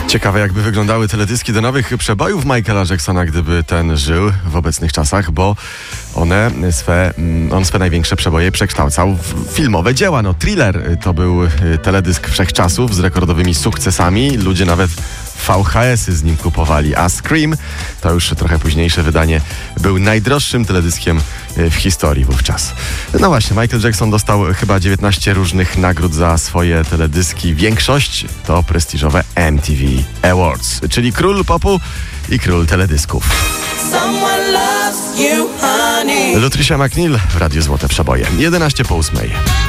Ciekawe, jakby wyglądały teledyski do nowych przebojów Michaela Jacksona, gdyby ten żył w obecnych czasach, bo on swe największe przeboje przekształcał w filmowe dzieła. No, Thriller to był teledysk wszechczasów z rekordowymi sukcesami. Ludzie nawet VHS-y z nim kupowali, a Scream, to już trochę późniejsze wydanie, był najdroższym teledyskiem w historii wówczas. No właśnie, Michael Jackson dostał chyba 19 różnych nagród za swoje teledyski. Większość to prestiżowe MTV Awards, czyli król popu i król teledysków. Lutricia McNeil w Radiu Złote Przeboje. 11 po 8.